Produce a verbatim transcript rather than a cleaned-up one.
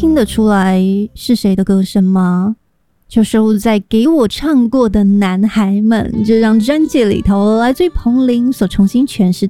听得出来是谁的歌声吗？就收录在《给我唱过的男孩们》这张专辑里头，来自于彭羚所重新诠释